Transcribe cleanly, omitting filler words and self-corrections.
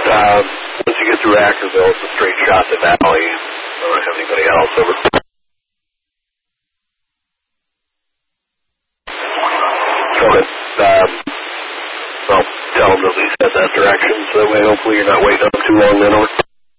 Once you get through Ackerville, it's a straight shot to Valley. I don't have anybody else over. Okay. Well, tell them to at least head that direction, so that way hopefully you're not waiting up too long then.